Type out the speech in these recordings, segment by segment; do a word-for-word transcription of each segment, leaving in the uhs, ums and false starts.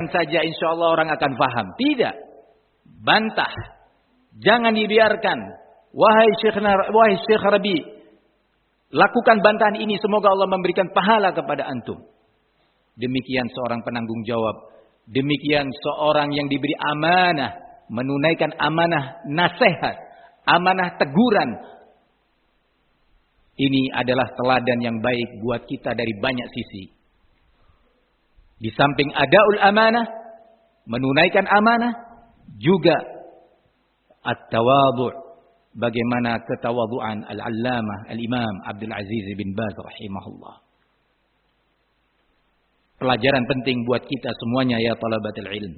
saja insya Allah orang akan paham. Tidak. Bantah. Jangan dibiarkan. Wahai Syekh, wahai Syekh Rabi, lakukan bantahan ini, semoga Allah memberikan pahala kepada antum. Demikian seorang penanggung jawab. Demikian seorang yang diberi amanah, menunaikan amanah nasihat, amanah teguran. Ini adalah teladan yang baik buat kita dari banyak sisi. Di samping adaul amanah, menunaikan amanah, juga at-tawadhu'. Bagaimana ketawaduan al-allamah al-imam Abdul Aziz bin Baz rahimahullah. Pelajaran penting buat kita semuanya ya talabatul ilm.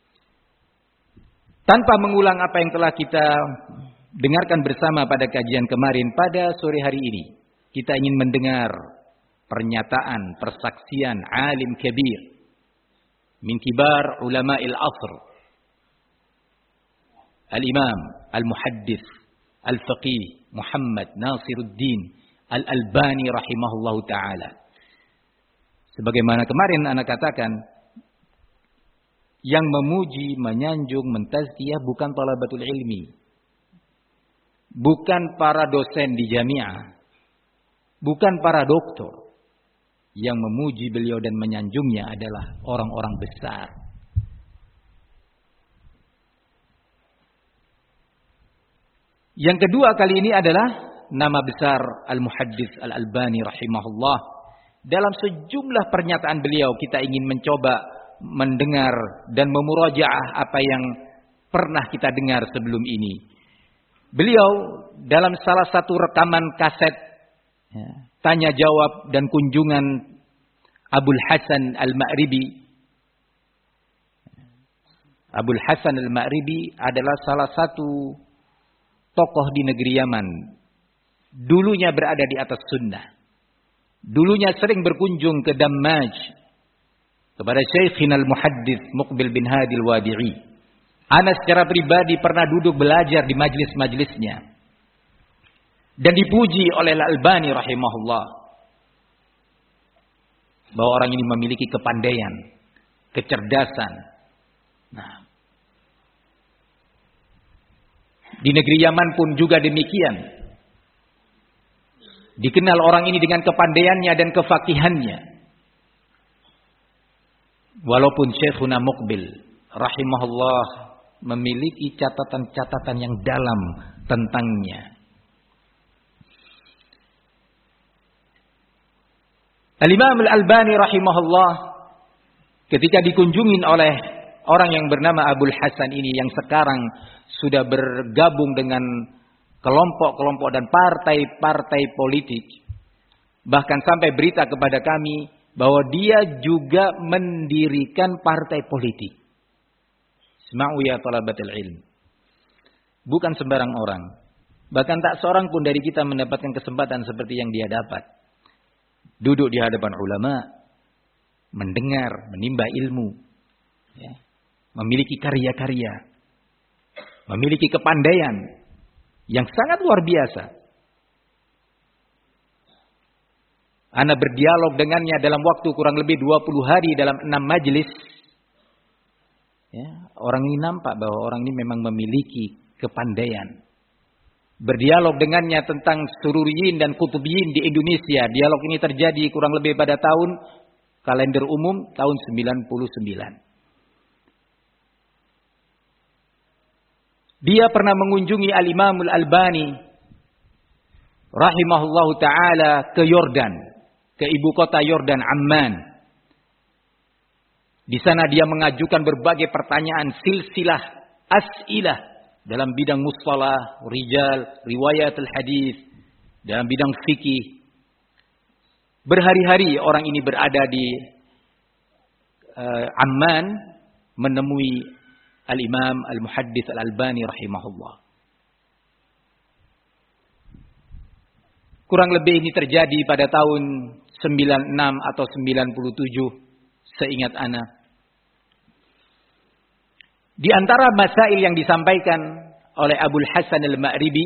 Tanpa mengulang apa yang telah kita dengarkan bersama pada kajian kemarin, pada sore hari ini kita ingin mendengar pernyataan, persaksian alim kabir min kibar ulama'il asr, al-imam al-muhaddits al-faqih Muhammad Nasiruddin Al-Albani rahimahullahu ta'ala. Sebagaimana kemarin anak katakan, yang memuji, menyanjung, mentazkiyah bukan talabatul ilmi, bukan para dosen di jamiah, bukan para doktor. Yang memuji beliau dan menyanjungnya adalah orang-orang besar. Yang kedua kali ini adalah nama besar Al-Muhaddits Al-Albani rahimahullah. Dalam sejumlah pernyataan beliau kita ingin mencoba mendengar dan memurajaah apa yang pernah kita dengar sebelum ini. Beliau dalam salah satu rekaman kaset ya, tanya jawab dan kunjungan Abul Hasan Al-Ma'ribi. Abul Hasan Al-Ma'ribi adalah salah satu tokoh di negeri Yaman. Dulunya berada di atas sunnah. Dulunya sering berkunjung ke Dammaj kepada Syekhina al-Muhaddits Muqbil bin Hadi al-Wadi'i. Ana secara pribadi pernah duduk belajar di majlis-majlisnya dan dipuji oleh Al-Albani rahimahullah bahwa orang ini memiliki kepandaian, kecerdasan. Nah, di negeri Yaman pun juga demikian. Dikenal orang ini dengan kepandaiannya dan kefakihannya. Walaupun Syekhuna Muqbil rahimahullah memiliki catatan-catatan yang dalam tentangnya. Al-Imam Al-Albani rahimahullah ketika dikunjungin oleh orang yang bernama Abul Hasan ini yang sekarang sudah bergabung dengan kelompok-kelompok dan partai-partai politik. Bahkan sampai berita kepada kami bahwa dia juga mendirikan partai politik. Isma'u ya talabatul ilm. Bukan sembarang orang. Bahkan tak seorang pun dari kita mendapatkan kesempatan seperti yang dia dapat. Duduk di hadapan ulama, mendengar, menimba ilmu, ya, memiliki karya-karya, memiliki kepandaian yang sangat luar biasa. Ana berdialog dengannya dalam waktu kurang lebih dua puluh hari dalam enam majlis. Ya, orang ini nampak bahwa orang ini memang memiliki kepandaian. Berdialog dengannya tentang sururiyin dan kutubiyin di Indonesia. Dialog ini terjadi kurang lebih pada tahun kalender umum tahun sembilan puluh sembilan. Dia pernah mengunjungi Al-Imam Al-Albani rahimahullahu ta'ala ke Yordan, ke ibu kota Yordan, Amman. Di sana dia mengajukan berbagai pertanyaan, silsilah as'ilah dalam bidang mustalah, rijal, riwayat al-hadis, dalam bidang fikih. Berhari-hari orang ini berada di uh, Amman menemui Al-Imam Al-Muhaddits Al-Albani rahimahullah. Kurang lebih ini terjadi pada tahun sembilan puluh enam atau sembilan puluh tujuh seingat ana. Di antara masail yang disampaikan oleh Abul Hasan Al-Ma'ribi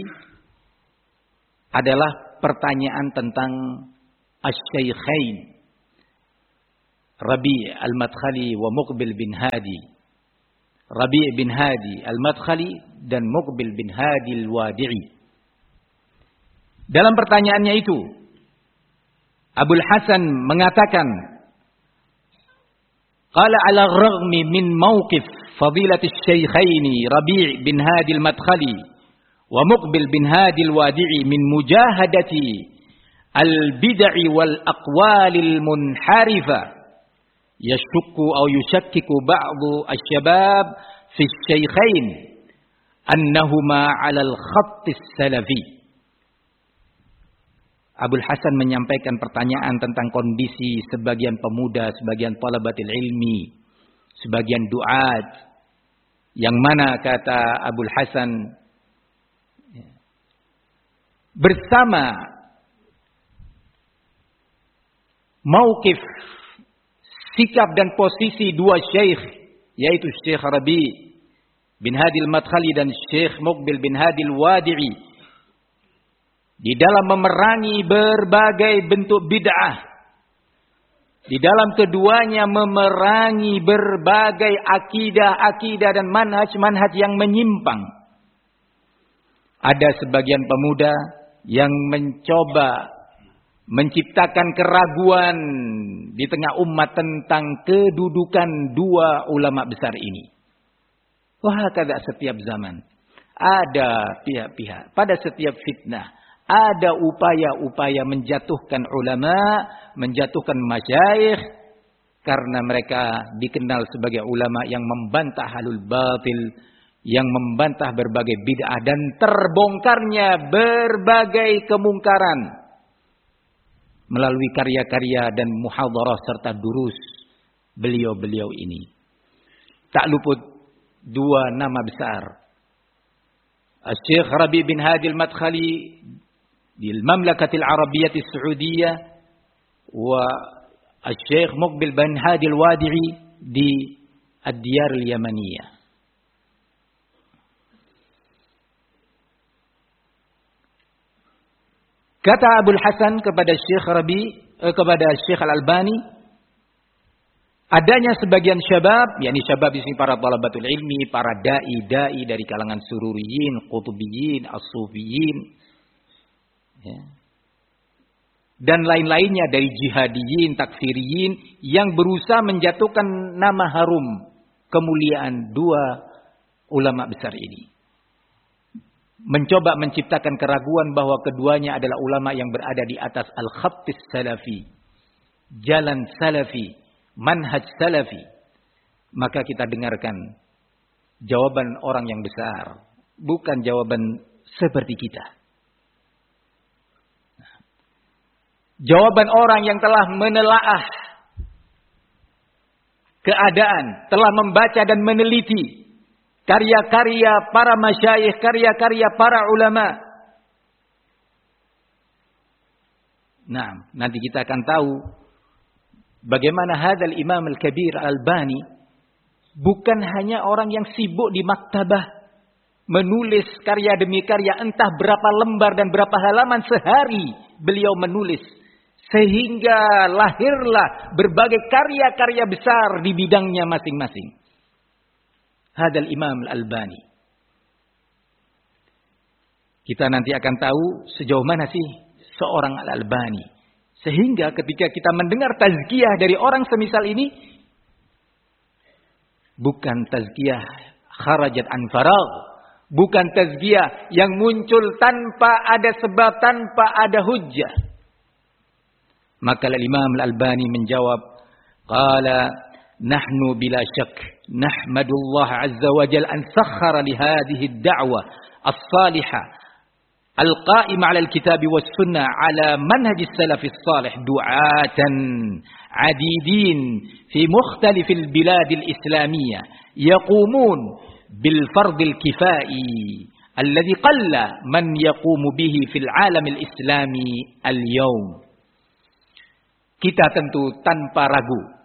adalah pertanyaan tentang Asy-Syaikhain Rabi' al-Madkhali wa Muqbil bin Hadi. Rabi' bin Hadi al-Madkhali dan Muqbil bin Hadi al-Wadi'i. Dalam pertanyaannya itu, Abul Hasan mengatakan, qala ala raghmi min mawqif fadilati syaikhaini Rabi' bin Hadi al-Madkhali wa Muqbil bin Hadi al-Wadi'i min mujahadati al-bid'i wal aqwalil munharifa yashukku aw yushakkiku ba'du asy-syabab fi asy-syaikhain annahuma 'ala al-khatt as-salafi. Abul Hasan menyampaikan pertanyaan tentang kondisi sebagian pemuda, sebagian talabatil ilmi, sebagian duat, yang mana kata Abul Hasan bersama mauqif, sikap dan posisi dua syekh, yaitu Syekh Rabi' bin Hadi al-Madkhali dan Syekh Muqbil bin Hadi al-Wadi'i, di dalam memerangi berbagai bentuk bid'ah. Di dalam keduanya memerangi berbagai akidah-akidah dan manhaj-manhaj yang menyimpang. Ada sebagian pemuda yang mencoba menciptakan keraguan di tengah umat tentang kedudukan dua ulama besar ini. Wah, kada setiap zaman ada pihak-pihak pada setiap fitnah ada upaya-upaya menjatuhkan ulama, menjatuhkan masyayikh, karena mereka dikenal sebagai ulama yang membantah halul batil, yang membantah berbagai bid'ah dan terbongkarnya berbagai kemungkaran melalui karya-karya dan muhadharah serta durus beliau-beliau ini. Tak luput dua nama besar, Syekh Rabi' bin Hadi al-Madkhali di Mamlakatil Arabiyyah As-Saudiyah wa Syekh Muqbil bin Hadi al-Wadi'i di Ad-Diyar al-Yamaniyah. Kata Abul Hasan kepada Syekh Rabi' eh, kepada Syekh Al-Albani, adanya sebagian syabab, yakni syabab di sini para talabatul ilmi, para dai-dai dari kalangan sururiyin, qutubiyin, as-sufiyin, ya, dan lain-lainnya dari jihadiyin, takfiriyin yang berusaha menjatuhkan nama harum kemuliaan dua ulama besar ini. Mencoba menciptakan keraguan bahwa keduanya adalah ulama yang berada di atas al-khattis salafi, jalan salafi, manhaj salafi. Maka kita dengarkan jawaban orang yang besar, bukan jawaban seperti kita. Jawaban orang yang telah menelaah keadaan, telah membaca dan meneliti karya-karya para masyayikh, karya-karya para ulama. Nah, nanti kita akan tahu bagaimana hadzal Imam Al-Kabir Al-Albani bukan hanya orang yang sibuk di maktabah menulis karya demi karya, entah berapa lembar dan berapa halaman sehari beliau menulis, sehingga lahirlah berbagai karya-karya besar di bidangnya masing-masing. Hadzal Imam Al-Albani. Kita nanti akan tahu sejauh mana sih seorang Al-Albani, sehingga ketika kita mendengar tazkiyah dari orang semisal ini, bukan tazkiyah kharajat an faragh, bukan tazkiyah yang muncul tanpa ada sebab, tanpa ada hujjah. Maka Imam Al-Albani menjawab, qala nahnu bila syak nahmadullah azza wa jalla an sakhkhara li hadhihi ad-da'wa as-salihah al-qa'imah 'ala al-kitab was sunnah 'ala manhaj as-salaf as-salih du'atan 'adidin fi mukhtalif al-bilad al-islamiyyah yaqumun bil fard al-kifai alladhi qalla man yaqumu bihi fil 'alam al-islami al-yawm. Kita tentu tanpa ragu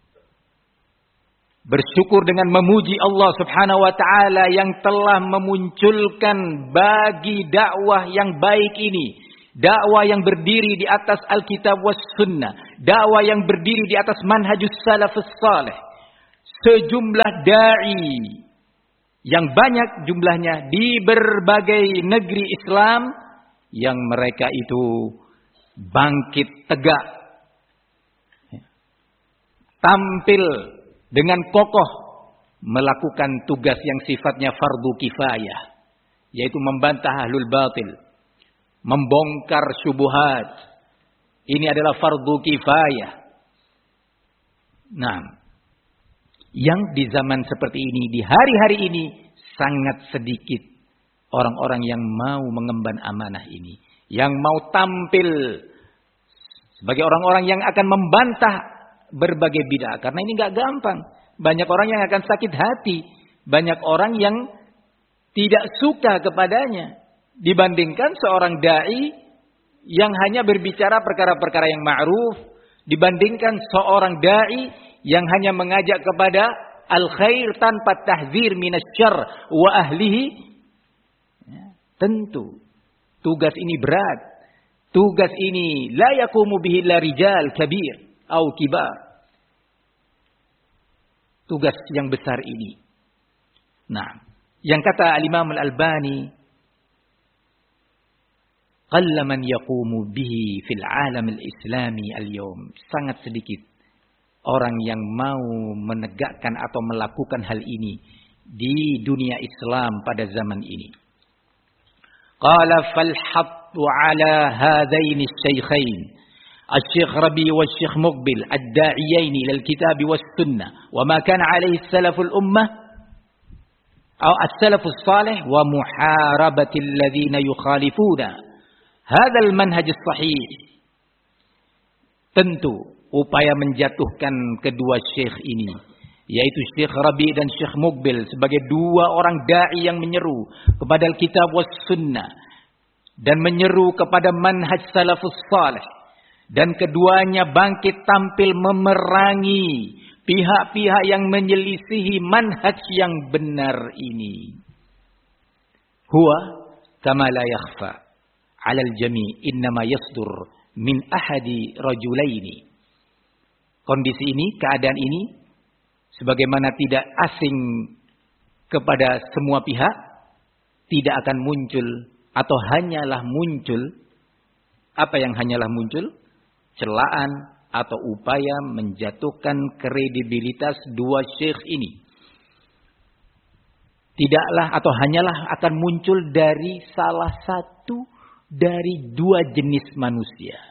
bersyukur dengan memuji Allah Subhanahu wa taala yang telah memunculkan bagi dakwah yang baik ini, dakwah yang berdiri di atas Alkitab was Sunnah, dakwah yang berdiri di atas manhajus salafus saleh. Sejumlah dai yang banyak jumlahnya di berbagai negeri Islam yang mereka itu bangkit tegak, tampil dengan kokoh melakukan tugas yang sifatnya fardu kifayah, yaitu membantah ahlul batil, membongkar syubhat. Ini adalah fardu kifayah. Nah, yang di zaman seperti ini, di hari-hari ini sangat sedikit orang-orang yang mau mengemban amanah ini, yang mau tampil sebagai orang-orang yang akan membantah berbagai bid'ah. Karena ini gak gampang. Banyak orang yang akan sakit hati, banyak orang yang tidak suka kepadanya, dibandingkan seorang dai yang hanya berbicara perkara-perkara yang ma'ruf, dibandingkan seorang dai yang hanya mengajak kepada al-khair tanpa tahzir minasyarr wa ahlihi. Ya, tentu tugas ini berat. Tugas ini la yaqumu bihi illa rijal kabir atau kibar. Tugas yang besar ini. Nah, yang kata al-Imam al-Albani, qalla man yaqumu bihi fil alam al-islami al-yawm. Sangat sedikit orang yang mau menegakkan atau melakukan hal ini di dunia Islam pada zaman ini. Qala fal hattu ala hadaini asy-syaikhain Asy-Syaikh Rabi' wa Asy-Syaikh Muqbil ad-da'iyaini ila al-kitab was sunnah wa ma kana alaihi salaful ummah atau as-salafus salih wa muharabati alladhina yukhalifuna hadzal manhaj as-sahih. Tentu upaya menjatuhkan kedua syekh ini, yaitu Syekh Rabi' dan Syekh Muqbil sebagai dua orang dai yang menyeru kepada Alkitab was Sunnah dan menyeru kepada manhaj salafus salih, dan keduanya bangkit tampil memerangi pihak-pihak yang menyelisihi manhaj yang benar ini. Huwa kama la yakhfa 'ala al-jami' innama yasdur min ahadi rajulaini. Kondisi ini, keadaan ini, sebagaimana tidak asing kepada semua pihak, tidak akan muncul atau hanyalah muncul, apa yang hanyalah muncul? Celaan atau upaya menjatuhkan kredibilitas dua syekh ini. Tidaklah atau hanyalah akan muncul dari salah satu dari dua jenis manusia.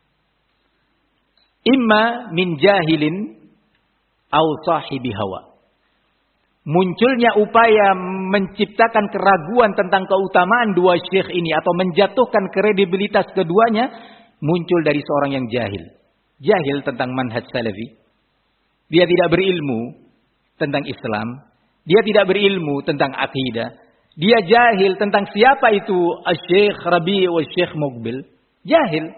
Imma min jahilin au sahibi hawa. Munculnya upaya menciptakan keraguan tentang keutamaan dua syekh ini atau menjatuhkan kredibilitas keduanya muncul dari seorang yang jahil. Jahil tentang manhaj salafi. Dia tidak berilmu tentang Islam. Dia tidak berilmu tentang akidah. Dia jahil tentang siapa itu Asy-Syaikh Rabi' wa Asy-Syaikh Muqbil. Jahil.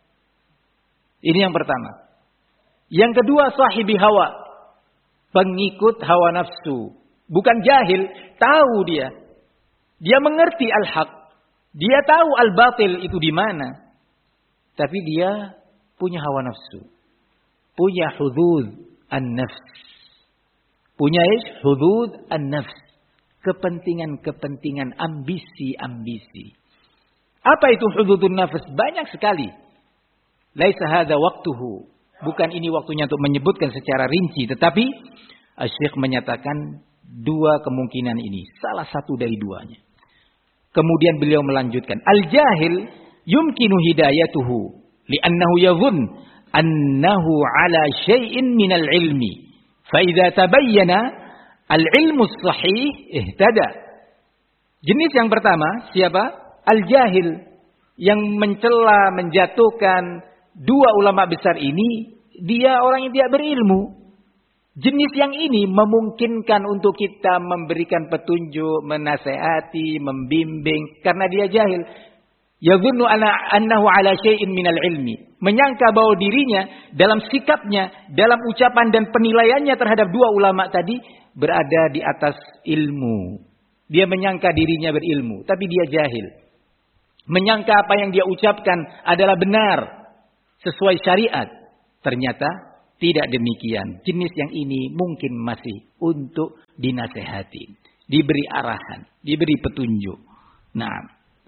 Ini yang pertama. Yang kedua, sahibi hawa. Pengikut hawa nafsu. Bukan jahil. Tahu dia. Dia mengerti al-haq. Dia tahu al-batil itu di mana. Tapi dia punya hawa nafsu. Punya hudud an-nafs. Punya ish? Hudud an-nafs. Kepentingan-kepentingan, ambisi-ambisi. Apa itu hududun nafs? Banyak sekali. Laisa hadza waqtuhu. Bukan ini waktunya untuk menyebutkan secara rinci. Tetapi Asy-Syaikh menyatakan dua kemungkinan ini. Salah satu dari duanya. Kemudian beliau melanjutkan. Al-jahil yumkinu hidayatuhu. Liannahu yadhun annahu ala syai'in minal ilmi. Fa'idha tabayyana al-ilmu sahih ihtada. Jenis yang pertama, siapa? Al-jahil. Yang mencela, menjatuhkan dua ulama besar ini, dia orang yang tidak berilmu. Jenis yang ini memungkinkan untuk kita memberikan petunjuk, menasehati, membimbing, karena dia jahil. Yadhunnu annahu ala syai'in minal ilmi. Menyangka bahwa dirinya dalam sikapnya, dalam ucapan dan penilaiannya terhadap dua ulama tadi berada di atas ilmu. Dia menyangka dirinya berilmu, tapi dia jahil. Menyangka apa yang dia ucapkan adalah benar, sesuai syariat. Ternyata tidak demikian. Jenis yang ini mungkin masih untuk dinasehati, diberi arahan, diberi petunjuk. Nah,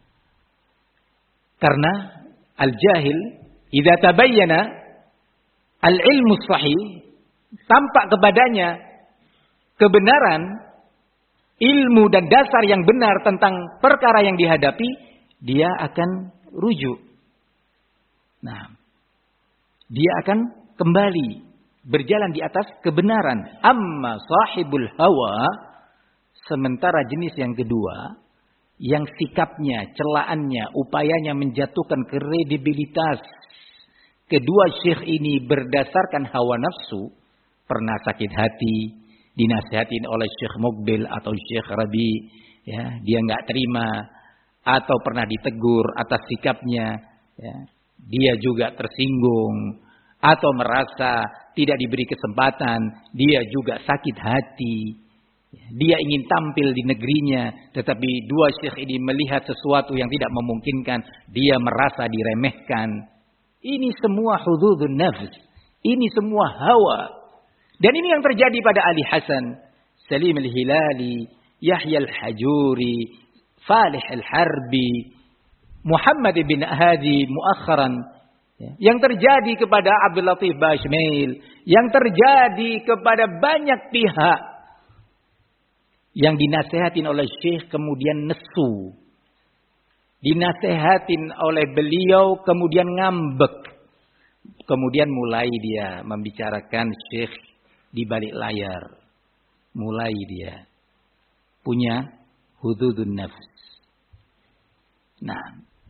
karena al-jahil idza tabayyana al-ilmu sahih, tampak kepadanya kebenaran, ilmu dan dasar yang benar tentang perkara yang dihadapi, dia akan rujuk. Nah, dia akan kembali berjalan di atas kebenaran. Amma sahibul hawa, sementara jenis yang kedua, yang sikapnya, celaannya, upayanya menjatuhkan kredibilitas kedua syekh ini berdasarkan hawa nafsu, pernah sakit hati, dinasihatin oleh Syekh Muqbil atau Syekh Rabi, ya, dia nggak terima, atau pernah ditegur atas sikapnya, ya, dia juga tersinggung, atau merasa tidak diberi kesempatan, dia juga sakit hati, dia ingin tampil di negerinya, tetapi dua syekh ini melihat sesuatu yang tidak memungkinkan, dia merasa diremehkan. Ini semua hududun nafs, ini semua hawa. Dan ini yang terjadi pada Ali Hasan, Salim al-Hilali, Yahya al-Hajuri, Falih al-Harbi, Muhammad bin Hadi muakharan, yang terjadi kepada Abdul Latif Bashmail, yang terjadi kepada banyak pihak yang dinasehatin oleh Syekh kemudian nesu, dinasehatin oleh beliau kemudian ngambek, kemudian mulai dia membicarakan Syekh di balik layar, mulai dia punya hududun nafs. Nah,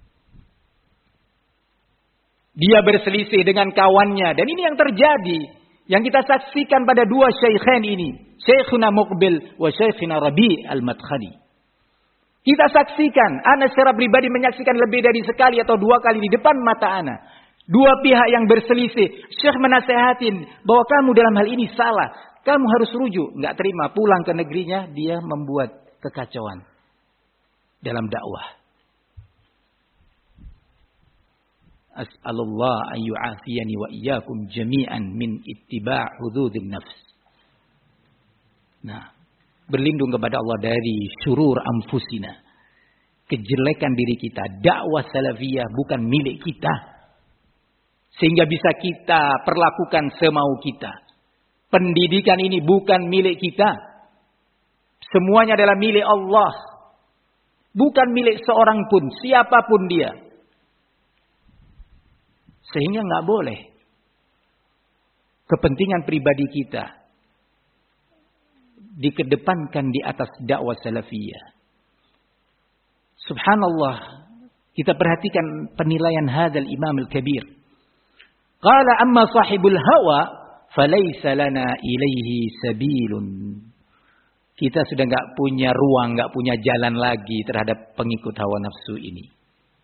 dia berselisih dengan kawannya, dan ini yang terjadi, yang kita saksikan pada dua syaikhain ini, Syekhuna Muqbil wa Syekhuna Rabi al-Madkhali. Kita saksikan, ana secara pribadi menyaksikan lebih dari sekali atau dua kali di depan mata ana, dua pihak yang berselisih. Syekh menasehatin bahwa kamu dalam hal ini salah, kamu harus rujuk, nggak terima, pulang ke negerinya, dia membuat kekacauan dalam dakwah. As'alullah an yu'afiyani wa iyyakum jami'an min ittiba' hududin nafs. Nah, berlindung kepada Allah dari syurur anfusina, kejelekan diri kita. Dakwah salafiyah bukan milik kita, sehingga bisa kita perlakukan semau kita. Pendidikan ini bukan milik kita, semuanya adalah milik Allah, bukan milik seorang pun, siapapun dia. Sehingga nggak boleh kepentingan pribadi kita dikedepankan di atas dakwah salafiyah. Subhanallah, kita perhatikan penilaian hadzal Imam al-Kabir. Qala amma sahibul hawa falaysa lana ilaihi sabilun. Kita sudah nggak punya ruang, nggak punya jalan lagi terhadap pengikut hawa nafsu ini.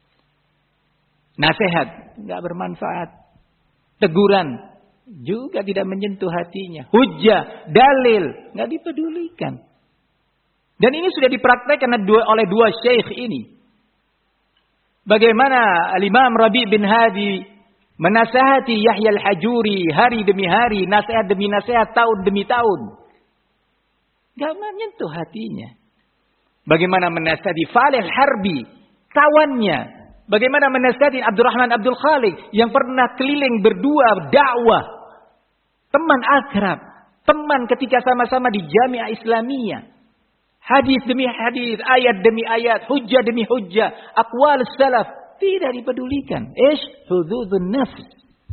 Nasihat nggak bermanfaat, teguran juga tidak menyentuh hatinya, hujjah, dalil nggak dipedulikan. Dan ini sudah dipraktekkan oleh dua syekh ini. Bagaimana Al-Imam Rabi bin Hadi menasihati Yahya al-Hajuri hari demi hari, nasihat demi nasihat, tahun demi tahun, nggak menyentuh hatinya. Bagaimana menasihati Falih al-Harbi, kawannya. Bagaimana menasihati Abdurrahman Abdul Khaliq yang pernah keliling berdua dakwah, teman akrab, teman ketika sama-sama di Jamiah Islamiyah. Hadis demi hadis, ayat demi ayat, hujjah demi hujjah, aqwal salaf tidak dipedulikan. Ish hududun nafs.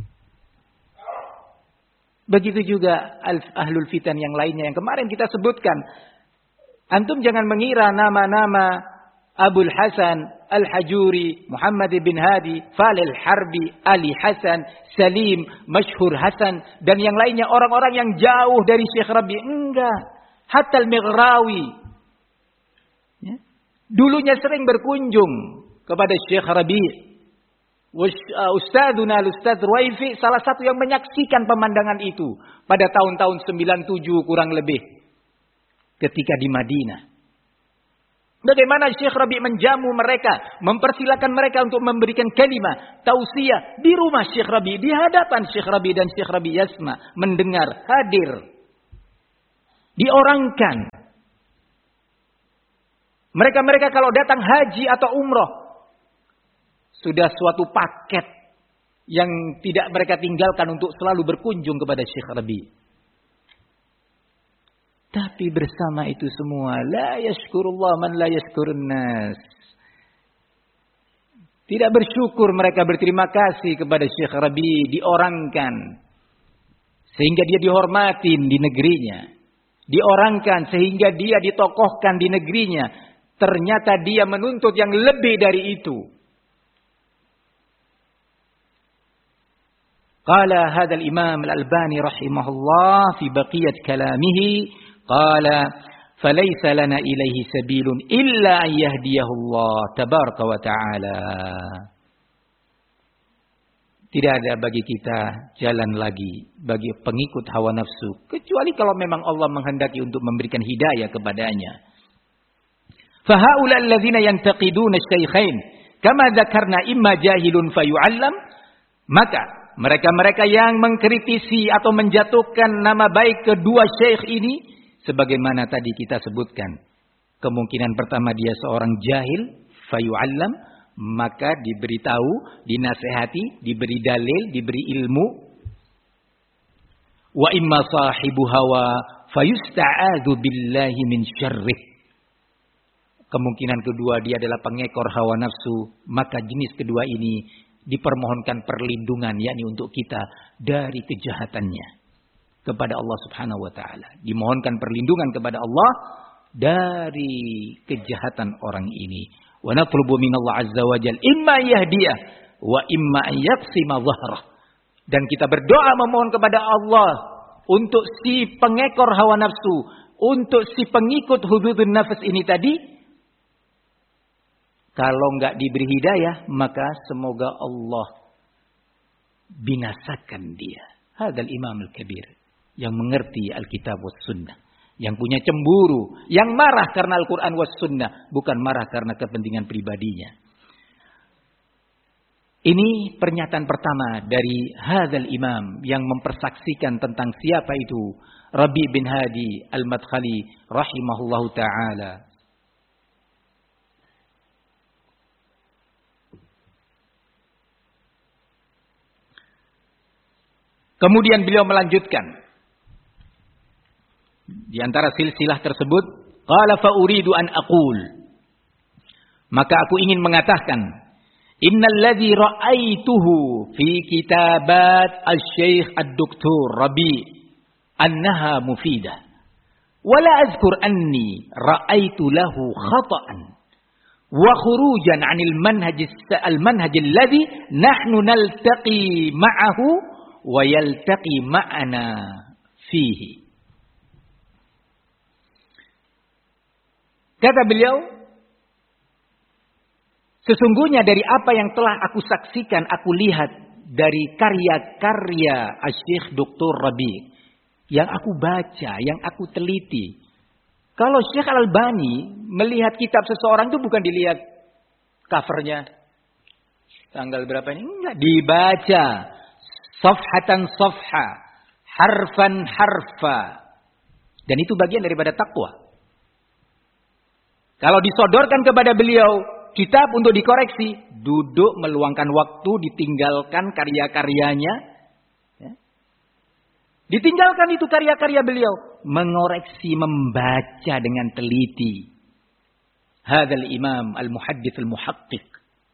Begitu juga ahlul fitan yang lainnya yang kemarin kita sebutkan. Antum jangan mengira nama-nama Abul Hasan Al-Hajuri, Muhammad bin Hadi, Falih al-Harbi, Ali Hasan, Salim, Masyhur Hasan, dan yang lainnya orang-orang yang jauh dari Syekh Rabi. Enggak. Hatta al-Mighrawi, ya, dulunya sering berkunjung kepada Syekh Rabi. Ustadzuna al-Ustadz Ruwaifi salah satu yang menyaksikan pemandangan itu pada tahun-tahun sembilan puluh tujuh kurang lebih ketika di Madinah. Bagaimana Syekh Rabi menjamu mereka, mempersilakan mereka untuk memberikan kalimah tausiah di rumah Syekh Rabi, di hadapan Syekh Rabi dan Syekh Rabi Yasma, mendengar, hadir, diorangkan. Mereka-mereka kalau datang haji atau umroh, sudah suatu paket yang tidak mereka tinggalkan untuk selalu berkunjung kepada Syekh Rabi. Tapi bersama itu semua, la yashkurullah man la yashkurun nas. Tidak bersyukur mereka, berterima kasih kepada Syekh Rabi, diorangkan sehingga dia dihormatin di negerinya. Diorangkan sehingga dia ditokohkan di negerinya. Ternyata dia menuntut yang lebih dari itu. Qala hadzal Imam Al-Albani rahimahullah fi baqiyat kalamihi, qala falaysa lana ilaihi sabilun illa an yahdiyahullah tabaraka wa ta'ala. Tidak ada bagi kita jalan lagi bagi pengikut hawa nafsu kecuali kalau memang Allah menghendaki untuk memberikan hidayah kepadanya. Fa haula alladziina yantaqiduna asy-syaikhain kama dzakarna imma jahilun fayu'allam, maka mereka-mereka yang mengkritisi atau menjatuhkan nama baik kedua syekh ini, sebagaimana tadi kita sebutkan. Kemungkinan pertama dia seorang jahil, fayu'allam, maka diberitahu, dinasehati, diberi dalil, diberi ilmu. Wa imma sahibu hawa fayusta'adzu billahi min syarrih. Kemungkinan kedua dia adalah pengekor hawa nafsu, maka jenis kedua ini dipermohonkan perlindungan, yakni untuk kita dari kejahatannya kepada Allah Subhanahu wa taala. Dimohonkan perlindungan kepada Allah dari kejahatan orang ini. Wa natlubu minallah azza wa jalla imma yahdiyah wa imma an yaqsima dhahrah. Dan kita berdoa memohon kepada Allah untuk si pengekor hawa nafsu, untuk si pengikut hududun nafas ini tadi. Kalau enggak diberi hidayah, maka semoga Allah binasakan dia. Hadzal Imam Al-Kabir, yang mengerti Alkitab was Sunnah, yang punya cemburu, yang marah karena Al-Quran was Sunnah, bukan marah karena kepentingan pribadinya. Ini pernyataan pertama dari hadzal Imam yang mempersaksikan tentang siapa itu Rabi bin Hadi Al-Madkhali rahimahullahu taala. Kemudian beliau melanjutkan di antara silsilah tersebut, qala fa uridu an aqul, maka aku ingin mengatakan, innal ladzi ra'aituhu fi kitabat al-syekh ad-doktor Rabi annaha mufidah wa la azkur anni ra'aitu lahu khata'an wa khurujan 'anil manhaj al-manhaj alladhi nahnu naltaqi ma'ahu wa yaltaqi ma'ana fihi. Kata beliau, sesungguhnya dari apa yang telah aku saksikan, aku lihat dari karya-karya Syekh doktor Rabi, yang aku baca, yang aku teliti. Kalau Syekh Al-Albani melihat kitab seseorang itu bukan dilihat covernya, tanggal berapa ini, enggak, dibaca safhatan safha, harfan harfa. Dan itu bagian daripada takwa. Kalau disodorkan kepada beliau kitab untuk dikoreksi, duduk meluangkan waktu, ditinggalkan karya-karyanya. Ya. Ditinggalkan itu karya-karya beliau. Mengoreksi, membaca dengan teliti. Hadzal Imam Al-Muhaddits Al-Muhaqqiq.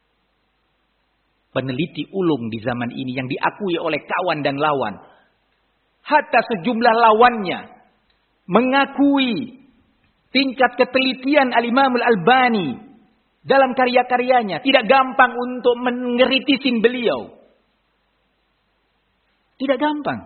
Peneliti ulung di zaman ini yang diakui oleh kawan dan lawan. Hatta sejumlah lawannya mengakui tingkat ketelitian Al-Imam Al-Albani dalam karya-karyanya. Tidak gampang untuk mengeritisin beliau. Tidak gampang.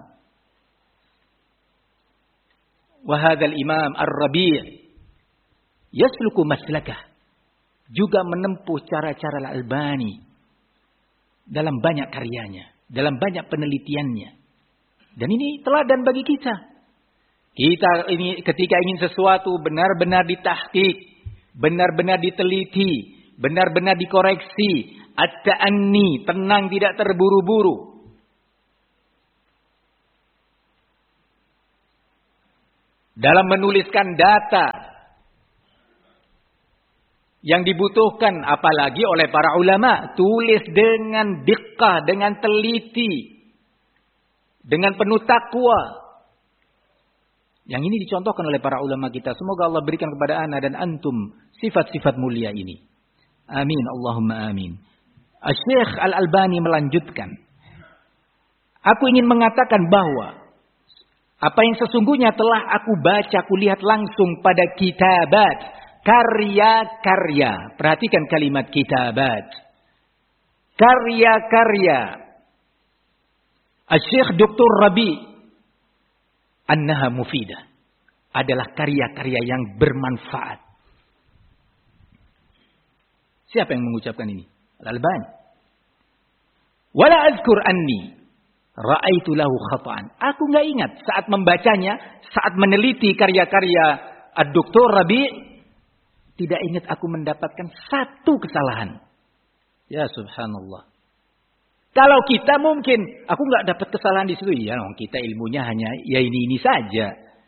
Wa hadzal Imam Ar-Rabi' yasluku maslakah, juga menempuh cara-cara Al-Albani dalam banyak karyanya, dalam banyak penelitiannya. Dan ini teladan bagi kita. Kita ini ketika ingin sesuatu benar-benar ditahqiq, benar-benar diteliti, benar-benar dikoreksi, at-ta'anni, tenang tidak terburu-buru. Dalam menuliskan data yang dibutuhkan apalagi oleh para ulama, tulis dengan diqqah, dengan teliti, dengan penuh takwa. Yang ini dicontohkan oleh para ulama kita. Semoga Allah berikan kepada ana dan antum sifat-sifat mulia ini. Amin, Allahumma amin. Syekh Al-Albani melanjutkan. Aku ingin mengatakan bahwa apa yang sesungguhnya telah aku baca, aku lihat langsung pada kitabat, karya-karya. Perhatikan kalimat kitabat. Karya-karya Syekh Doktor Rabi, annaha mufidah. Adalah karya-karya yang bermanfaat. Siapa yang mengucapkan ini? Al-Albani. Wala azkur anni ra'aitu lahu khata'an. Aku enggak ingat saat membacanya, saat meneliti karya-karya Ad-Doktor Rabi, tidak ingat aku mendapatkan satu kesalahan. Ya subhanallah. Kalau kita mungkin, aku enggak dapat kesalahan di situ. Ya, kita ilmunya hanya ya ini-ini saja.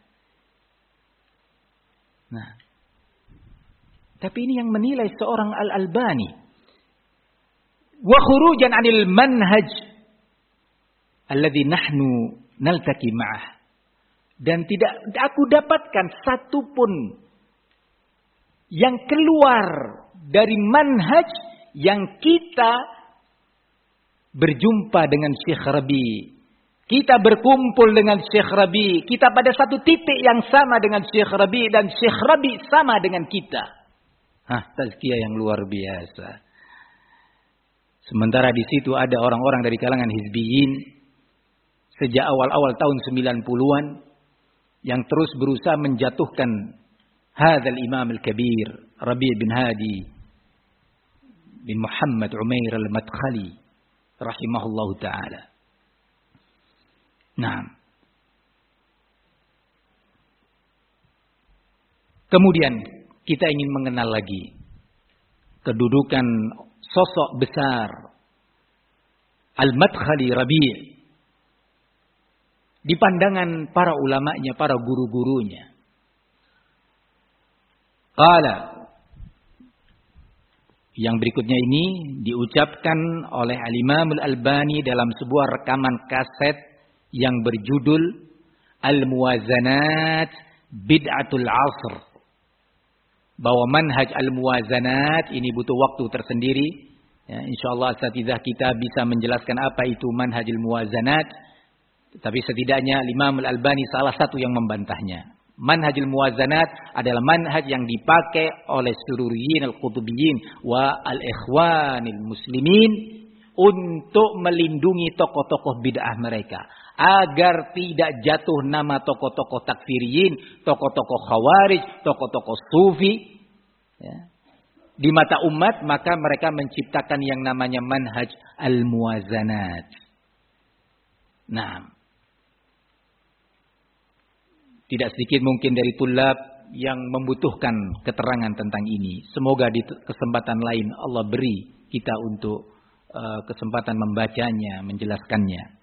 Nah, tapi ini yang menilai seorang Al-Albani. Wa khurujan 'anil manhaj alladzi nahnu naltaqi ma'ah. Dan tidak aku dapatkan satu pun yang keluar dari manhaj yang kita berjumpa dengan Syekh Rabi. Kita berkumpul dengan Syekh Rabi. Kita pada satu titik yang sama dengan Syekh Rabi. Dan Syekh Rabi sama dengan kita. Hah, tazkiyah yang luar biasa. Sementara di situ ada orang-orang dari kalangan hizbiyin sejak awal-awal tahun sembilan puluhan yang terus berusaha menjatuhkan hadzal Imam al-Kabir Rabi' bin Hadi bin Muhammad Umair al-Madkhali rahimahullahu taala. Nah. Kemudian kita ingin mengenal lagi kedudukan sosok besar Al-Madkhali Rabi' di pandangan para ulamanya, para guru-gurunya. Qala, yang berikutnya ini diucapkan oleh Al-Imam Al-Albani dalam sebuah rekaman kaset yang berjudul Al-Muwazanat Bid'atul Asr. Bahwa manhaj Al-Muwazanat ini butuh waktu tersendiri. Ya, insyaallah asatidzah kita bisa menjelaskan apa itu manhaj Al-Muwazanat. Tapi setidaknya Imam Al-Albani salah satu yang membantahnya. Manhajul Muwazanat adalah manhaj yang dipakai oleh sururiyin al-qutubiyyin wa al-ikhwanil muslimin untuk melindungi tokoh-tokoh bid'ah mereka. Agar tidak jatuh nama tokoh-tokoh takfiriyin, tokoh-tokoh khawarij, tokoh-tokoh sufi. Ya. Di mata umat, maka mereka menciptakan yang namanya manhaj al-muwazanat. Nah, tidak sedikit mungkin dari tulab yang membutuhkan keterangan tentang ini. Semoga di kesempatan lain Allah beri kita untuk uh, kesempatan membacanya, menjelaskannya.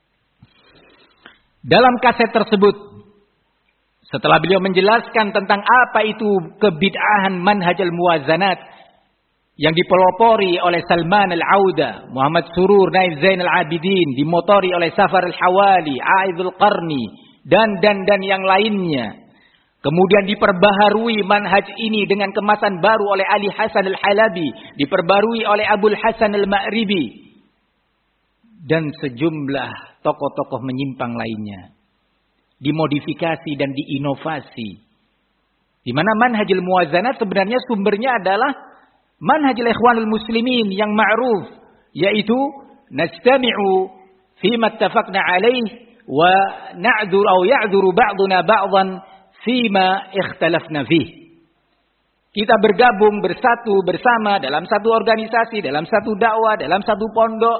Dalam kaset tersebut, setelah beliau menjelaskan tentang apa itu kebid'ahan manhaj al-muwazanat yang dipelopori oleh Salman al-Auda, Muhammad Surur, Naif Zain al-Abidin, dimotori oleh Safar al-Hawali, Aidul Qarni, dan dan dan yang lainnya. Kemudian diperbaharui manhaj ini dengan kemasan baru oleh Ali Hasan al-Halabi, diperbarui oleh Abul Hasan al-Ma'ribi, dan sejumlah tokoh-tokoh menyimpang lainnya. Dimodifikasi dan diinovasi. Di mana manhajul muwazanat sebenarnya sumbernya adalah manhajul ikhwanul muslimin yang ma'ruf, yaitu nastami'u fima ittafaqna alaih wa na'dzur aw ya'dzuru ba'duna ba'dhan fima ikhtalafna fih. Kita bergabung bersatu bersama dalam satu organisasi, dalam satu dakwah, dalam satu pondok,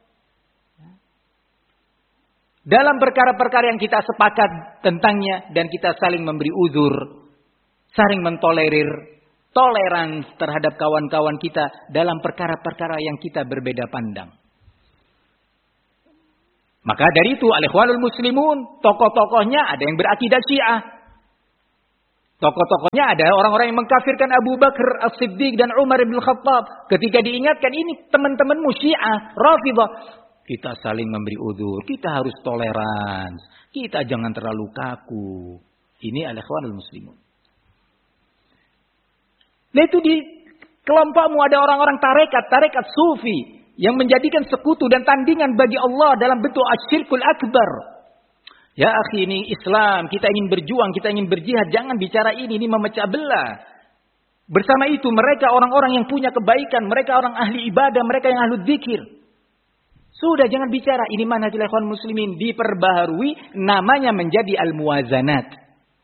dalam perkara-perkara yang kita sepakat tentangnya, dan kita saling memberi uzur, saling mentolerir toleran terhadap kawan-kawan kita dalam perkara-perkara yang kita berbeda pandang. Maka dari itu al-ikhwanul muslimun, tokoh-tokohnya ada yang berakidah Syiah. Tokoh-tokohnya ada orang-orang yang mengkafirkan Abu Bakar As-Siddiq dan Umar bin Khattab. Ketika diingatkan ini teman-temanmu Syiah, Rafidhah, kita saling memberi udzur, kita harus toleran, kita jangan terlalu kaku. Ini al-ikhwanul muslimun. Nah itu di kelompokmu ada orang-orang tarekat, tarekat sufi yang menjadikan sekutu dan tandingan bagi Allah dalam bentuk asyirkul akbar. Ya akhi, ini Islam, kita ingin berjuang, kita ingin berjihad, jangan bicara ini, ini memecah belah. Bersama itu mereka orang-orang yang punya kebaikan, mereka orang ahli ibadah, mereka yang ahli dzikir. Sudah jangan bicara, ini manhajul ikhwan muslimin diperbaharui, namanya menjadi al-muwazanat.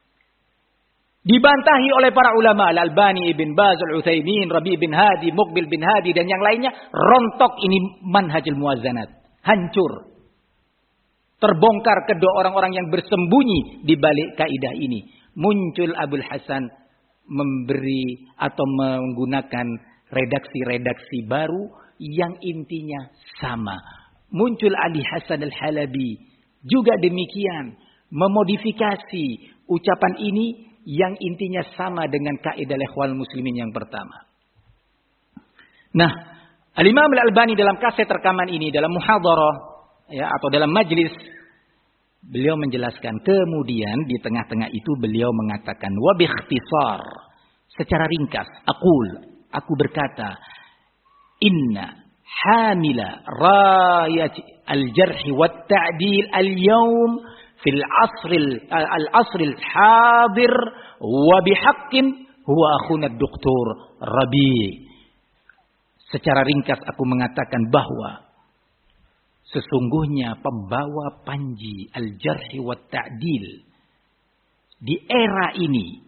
Dibantahi oleh para ulama, Al-Albani, Ibn Baz, Al-Utsaimin, Rabi' bin Hadi, Muqbil bin Hadi dan yang lainnya, rontok ini manhajul muwazanat, hancur. Terbongkar kedua orang-orang yang bersembunyi di balik kaidah ini. Muncul Abul Hasan memberi atau menggunakan redaksi-redaksi baru yang intinya sama. Muncul Ali Hasan Al-Halabi juga demikian, memodifikasi ucapan ini yang intinya sama dengan kaidah ikhwan muslimin yang pertama. Nah, Al-Imam Al-Albani dalam kaset rekaman ini, dalam muhadharah ya atau dalam majlis, beliau menjelaskan, kemudian di tengah-tengah itu beliau mengatakan wa bi ikhtisar, secara ringkas, aqul, aku berkata, inna hamila rayat al-jarh wa at-ta'dil al-yawm fil asril al-asril hadir wa bihaqqin huwa akhuna ad-doktor Rabi'. Secara ringkas aku mengatakan bahwa sesungguhnya pembawa panji al-jarh wa ta'dil di era ini,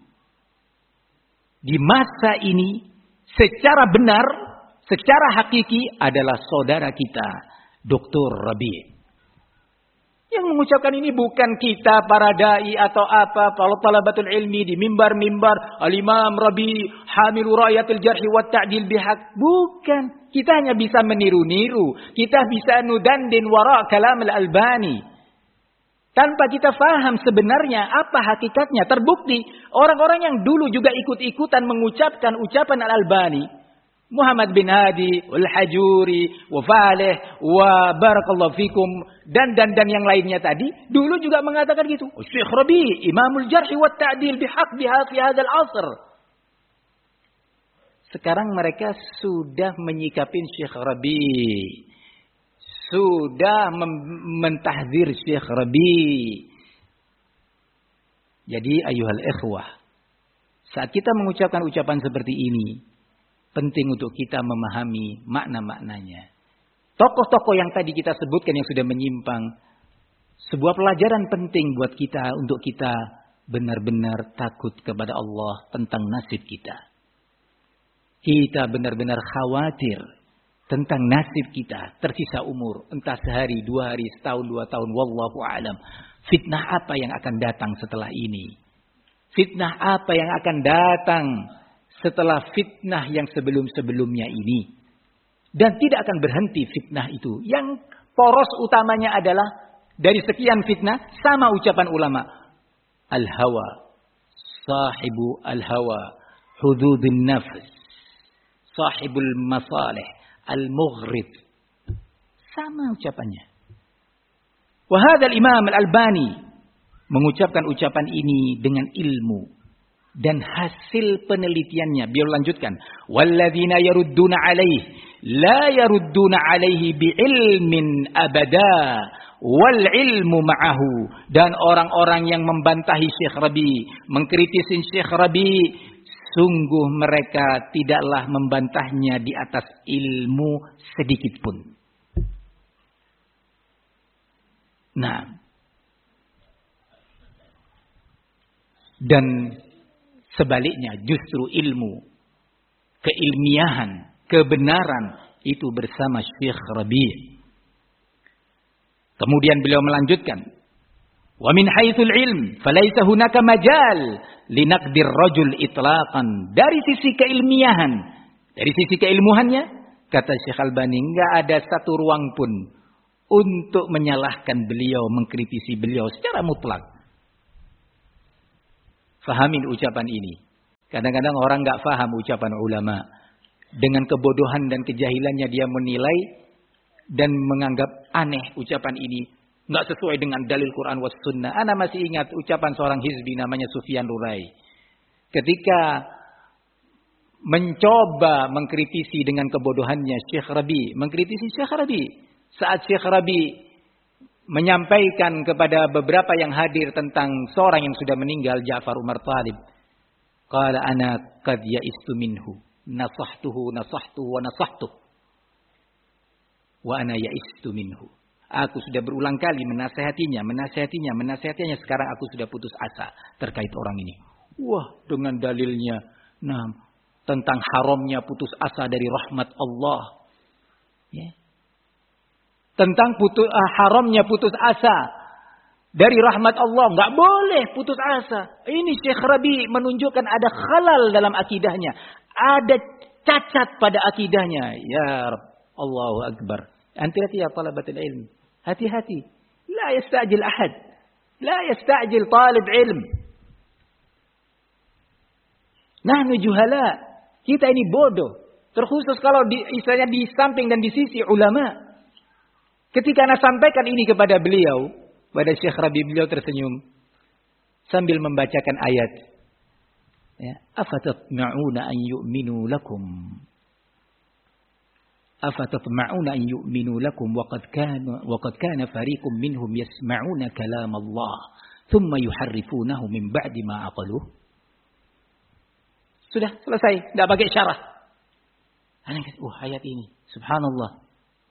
di masa ini, secara benar, secara hakiki adalah saudara kita, doktor Rabi'. Yang mengucapkan ini bukan kita para dai atau apa, para talabatul ilmi di mimbar-mimbar Al-Imam Rabi' hamilu rayatil jarh wa ta'dil bihaq. Bukan. Kita hanya bisa meniru-niru. Kita bisa nudandin wara kalam Al-Albani. Tanpa kita faham sebenarnya apa hakikatnya. Terbukti orang-orang yang dulu juga ikut-ikutan mengucapkan ucapan Al-Albani. Muhammad bin Hadi, Al-Hajuri, wa Faleh, wa Barakallahu Fikum, dan dan dan yang lainnya tadi, dulu juga mengatakan gitu. Syekh Rabi', Imamul Jarh wa Ta'dil bihaq biha fi hadzal asr. Sekarang mereka sudah menyikapin Syekh Rabi'. Sudah mentahdzir Syekh Rabi'. Jadi ayuhal ikhwah, saat kita mengucapkan ucapan seperti ini, penting untuk kita memahami makna-maknanya. Tokoh-tokoh yang tadi kita sebutkan yang sudah menyimpang, sebuah pelajaran penting buat kita untuk kita benar-benar takut kepada Allah tentang nasib kita. Kita benar-benar khawatir tentang nasib kita, tersisa umur, entah sehari, dua hari, setahun, dua tahun, wallahu a'lam. Fitnah apa yang akan datang setelah ini? Fitnah apa yang akan datang setelah fitnah yang sebelum-sebelumnya ini? Dan tidak akan berhenti fitnah itu. Yang poros utamanya adalah dari sekian fitnah, sama ucapan ulama, al-hawa, sahibu al-hawa, hududun nafs, sahibul masalih, al-mughrib. Sama ucapannya. Wahadal Imam Al-Albani mengucapkan ucapan ini dengan ilmu dan hasil penelitiannya. Beliau lanjutkan, walladzina yarudduna alaihi la yarudduna alaihi biilmin abada wal ilmu ma'ahu. Dan orang-orang yang membantahi Syekh Rabi', mengkritisi Syekh Rabi', sungguh mereka tidaklah membantahnya di atas ilmu sedikit pun. Nah, dan sebaliknya justru ilmu, keilmiahan, kebenaran itu bersama Syekh Rabi'. Kemudian beliau melanjutkan, Wa min haitsul ilm falaysa hunaka majal linaqdir rajul itlaqan. Dari sisi keilmiahan, dari sisi keilmuannya, kata Syekh Albani, enggak ada satu ruang pun untuk menyalahkan beliau, mengkritisi beliau secara mutlak. Fahamin ucapan ini. Kadang-kadang orang enggak faham ucapan ulama. Dengan kebodohan dan kejahilannya dia menilai dan menganggap aneh ucapan ini. Enggak sesuai dengan dalil Quran was sunnah. Ana masih ingat ucapan seorang hizbi namanya Sufyan Rurai. Ketika mencoba mengkritisi dengan kebodohannya Syekh Rabi. Mengkritisi Syekh Rabi. Saat Syekh Rabi menyampaikan kepada beberapa yang hadir tentang seorang yang sudah meninggal, Ja'far Umar Talib. Qala ana qad ya'istu minhu. Nasahtuhu, nasahtuhu, wa nasahtuh. Wa ana ya'istu minhu. Aku sudah berulang kali menasehatinya, menasehatinya, menasehatinya. Sekarang aku sudah putus asa terkait orang ini. Wah, dengan dalilnya, nah, tentang haramnya putus asa dari rahmat Allah. Ya. Tentang putus, uh, haramnya putus asa dari rahmat Allah. Nggak boleh putus asa. Ini Syekh Rabi menunjukkan ada khalal dalam akidahnya. Ada cacat pada akidahnya. Ya Rabb, Allahu Akbar. Hati-hati ya talabatul ilm. Hati-hati. La yasta'jil ahad. La yasta'jil talib ilm. Nahnu juhala. Kita ini bodoh. Terkhusus kalau di, istilahnya di samping dan di sisi ulama. Ketika Anda sampaikan ini kepada beliau. Pada Syekh Rabi, beliau tersenyum. Sambil membacakan ayat. Ya. Afatatma'una an yu'minu lakum. أفتطمعون أن يؤمنوا لكم وقد كان وقد كان فريق منهم يسمعون كلام الله ثم يحرفونه من بعد ما عقلوه. Sudah selesai, tidak pakai syarah. Oh, ayat ini, subhanallah.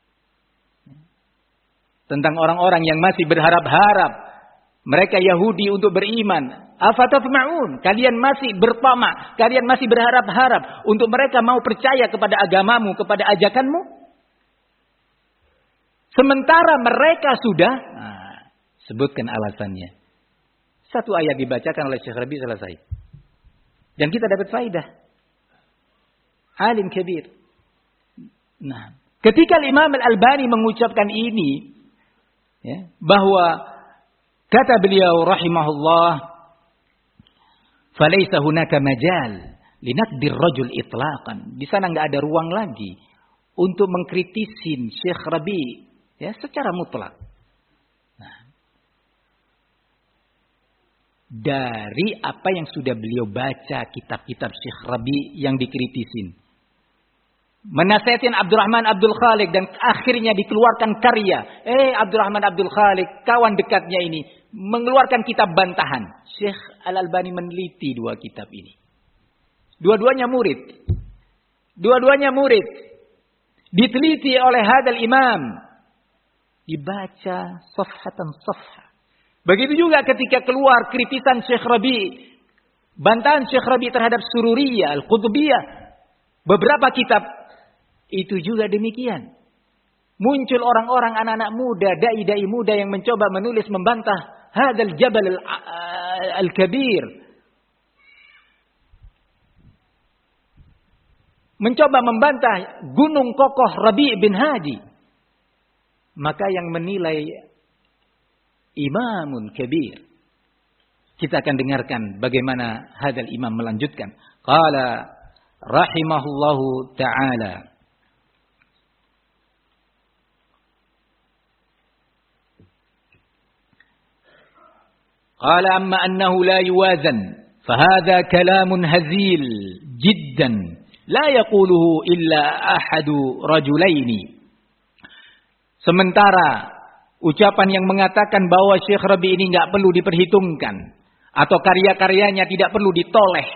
Tentang orang-orang yang masih berharap-harap, mereka Yahudi untuk beriman. Afatatma'un, kalian masih bertamak, kalian masih berharap-harap untuk mereka mau percaya kepada agamamu, kepada ajakanmu. Sementara mereka sudah, nah, sebutkan alasannya. Satu ayat dibacakan oleh Syekh Rabi, selesai. Dan kita dapat faidah. Alim kabir. Nah, ketika Imam Al-Albani mengucapkan ini, ya, bahwa kata beliau rahimahullah, falaysa hunaka majal linaqdir rajul itlaqan. Di sana enggak ada ruang lagi untuk mengkritisin Syekh Rabi, ya, secara mutlak. Nah, dari apa yang sudah beliau baca kitab-kitab Syekh Rabi yang dikritisin. Menasihatin Abdurrahman Abdul Khaliq dan akhirnya dikeluarkan karya. Eh Abdurrahman Abdul Khaliq, kawan dekatnya ini, mengeluarkan kitab bantahan. Syekh Al-Albani meneliti dua kitab ini. Dua-duanya murid. Dua-duanya murid. Diteliti oleh hadal imam. Dibaca safhatan safha. Begitu juga ketika keluar kritisan Syekh Rabi. Bantahan Syekh Rabi terhadap Sururiyah, Al-Qutbiyah. Beberapa kitab itu juga demikian. Muncul orang-orang anak-anak muda, dai-dai muda yang mencoba menulis membantah hadal jabal al-kabir. Mencoba membantah gunung kokoh Rabi' bin Hadi. Maka yang menilai imamun kabir. Kita akan dengarkan bagaimana hadal imam melanjutkan. Qala rahimahullahu ta'ala. قال أما أنه لا يوازن فهذا كلام هزيل جدا لا يقوله إلا أحد رجلين. Sementara ucapan yang mengatakan bahwa Syekh Rabi ini nggak perlu diperhitungkan atau karya-karyanya tidak perlu ditoleh,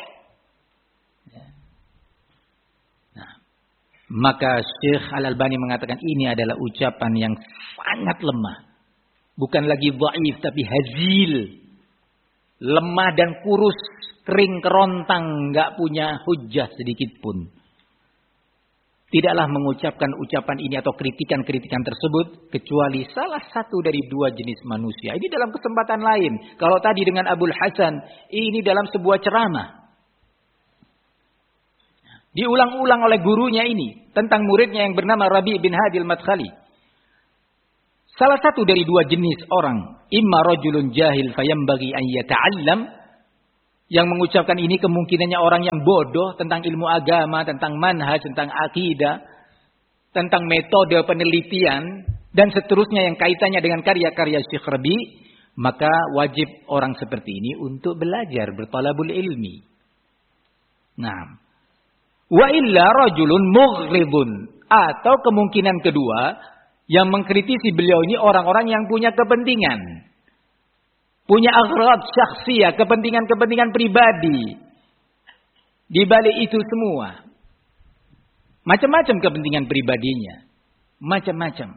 nah, maka Syekh Al-Albani mengatakan ini adalah ucapan yang sangat lemah, bukan lagi dhaif tapi hazil. Lemah dan kurus, kering kerontang, nggak punya hujjah sedikit pun. tidaklah mengucapkan ucapan ini atau kritikan-kritikan tersebut kecuali salah satu dari dua jenis manusia. Ini dalam kesempatan lain. Kalau tadi dengan Abul Hasan, ini dalam sebuah ceramah. Diulang-ulang oleh gurunya ini tentang muridnya yang bernama Rabi' bin Hadi al-Madkhali. Salah satu dari dua jenis orang, imma rajulun jahil fayambaghi an yata'allam, yang mengucapkan ini kemungkinannya orang yang bodoh tentang ilmu agama, tentang manhaj, tentang akidah, tentang metode penelitian, dan seterusnya yang kaitannya dengan karya-karya Syekh Rabi', maka wajib orang seperti ini untuk belajar, bertalabul ilmi. Nah, wa illa rajulun mughridun, atau kemungkinan kedua, yang mengkritisi beliau ini orang-orang yang punya kepentingan. Punya aghrad syakhsiyah, kepentingan-kepentingan pribadi. Di balik itu semua. Macam-macam kepentingan pribadinya. Macam-macam.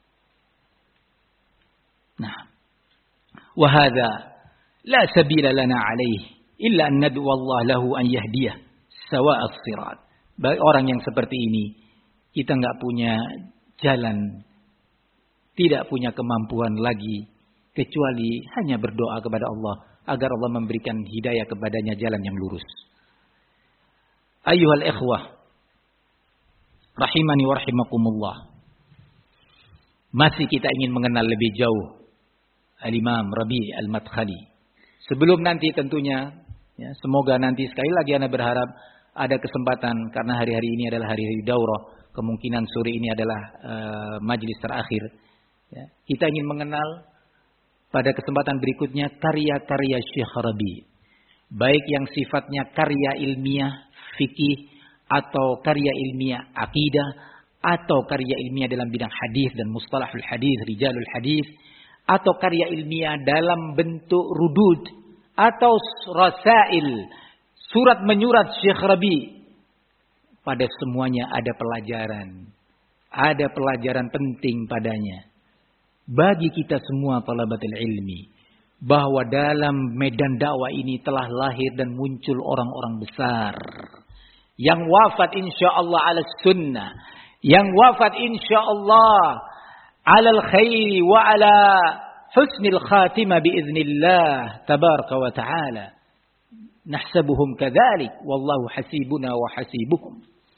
Nah. Wahada la sabila lana alaih. Illa an nad'u Allah lahu an yahdiyah. Sawa'as sirat. Bagi orang yang seperti ini, kita enggak punya jalan. Tidak punya kemampuan lagi. Kecuali hanya berdoa kepada Allah agar Allah memberikan hidayah kepadanya jalan yang lurus. Ayyuhal ikhwah, rahimani wa rahimakumullah. Masih kita ingin mengenal lebih jauh Al-Imam Rabi' al-Madkhali. Sebelum nanti tentunya, ya, semoga nanti sekali lagi Anda berharap ada kesempatan karena hari-hari ini adalah hari-hari daurah. Kemungkinan sore ini adalah uh, majlis terakhir. Ya, kita ingin mengenal pada kesempatan berikutnya karya-karya Syekh Rabi'. Baik yang sifatnya karya ilmiah, fikih, atau karya ilmiah akidah, atau karya ilmiah dalam bidang hadis dan mustalahul hadis, rijalul hadis, atau karya ilmiah dalam bentuk rudud, atau rasail, surat menyurat Syekh Rabi'. Pada semuanya ada pelajaran. Ada pelajaran penting padanya. Bagi kita semua talabatul ilmi, bahwa dalam medan dakwah ini telah lahir dan muncul orang-orang besar yang wafat insyaallah ala sunnah, yang wafat insyaallah ala al-khair wa ala husnil khatimah biiznillah tabaraka wa taala. Nahsabuhum kadzalik wallahu hasibuna wa hasibuhum.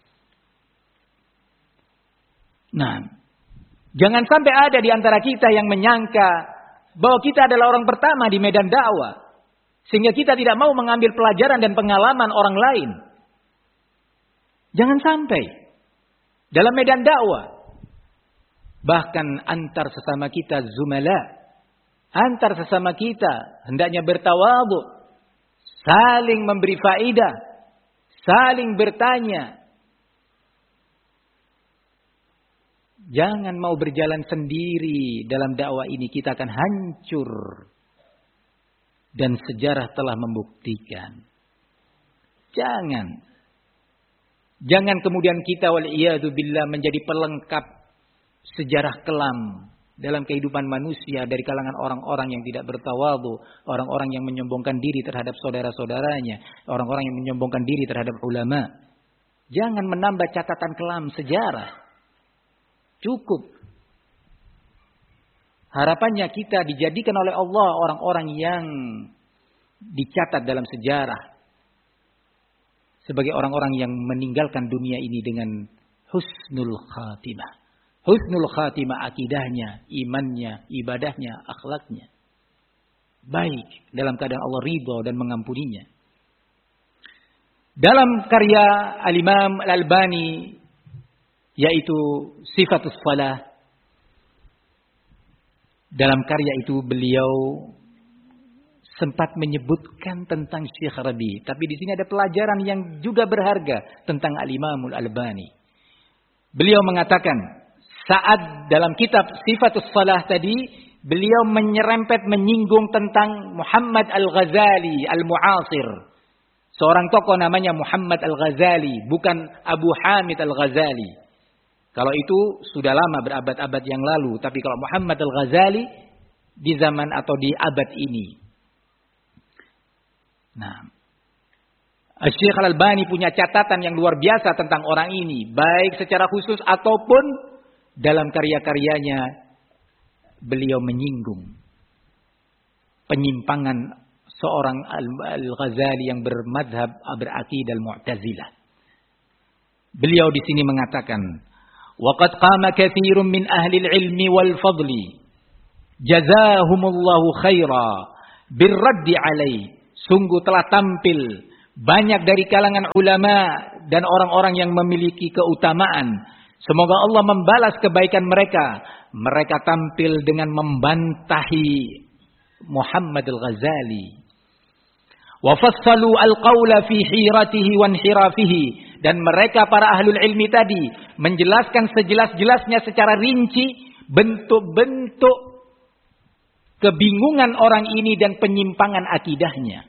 Nah, jangan sampai ada di antara kita yang menyangka bahwa kita adalah orang pertama di medan dakwah. Sehingga kita tidak mau mengambil pelajaran dan pengalaman orang lain. Jangan sampai. Dalam medan dakwah. Bahkan antar sesama kita zumala. Antar sesama kita hendaknya bertawadhu. Saling memberi faedah. Saling bertanya. Jangan mau berjalan sendiri dalam dakwah ini, kita akan hancur. Dan sejarah telah membuktikan. Jangan. Jangan kemudian kita wal'iyadu billah menjadi pelengkap sejarah kelam dalam kehidupan manusia dari kalangan orang-orang yang tidak bertawadhu, orang-orang yang menyombongkan diri terhadap saudara-saudaranya, orang-orang yang menyombongkan diri terhadap ulama. Jangan menambah catatan kelam sejarah. Cukup. Harapannya kita dijadikan oleh Allah orang-orang yang dicatat dalam sejarah sebagai orang-orang yang meninggalkan dunia ini dengan husnul khatimah. Husnul khatimah akidahnya, imannya, ibadahnya, akhlaknya. Baik dalam keadaan Allah ridha dan mengampuninya. Dalam karya Al-Imam Al-Albani yaitu Sifatus Shalah. Dalam karya itu beliau sempat menyebutkan tentang Syekh Rabi'. Tapi di sini ada pelajaran yang juga berharga tentang Al-Imam Al-Albani. Beliau mengatakan saat dalam kitab Sifatus Shalah tadi, beliau menyerempet menyinggung tentang Muhammad Al-Ghazali Al-Mu'asir. Seorang tokoh namanya Muhammad Al-Ghazali, bukan Abu Hamid Al-Ghazali. Kalau itu sudah lama berabad-abad yang lalu. Tapi kalau Muhammad Al-Ghazali di zaman atau di abad ini. Nah, Syekh Al-Albani punya catatan yang luar biasa tentang orang ini, baik secara khusus ataupun dalam karya-karyanya beliau menyinggung penyimpangan seorang Al-Ghazali yang bermadhab beraqidah Al-Mu'tazilah. Beliau di sini mengatakan, "Waqad qama katsirun min ahli al-ilmi wal fadli, jazahumullahu khaira, birraddi alaihi." Sungguh telah tampil banyak dari kalangan ulama dan orang-orang yang memiliki keutamaan. Semoga Allah membalas kebaikan mereka. Mereka tampil dengan membantahi Muhammad Al-Ghazali. Wa fassalu al-qawla fi hiratihi wa inhirafihi. Dan mereka para ahlul ilmi tadi menjelaskan sejelas-jelasnya secara rinci bentuk-bentuk kebingungan orang ini dan penyimpangan akidahnya.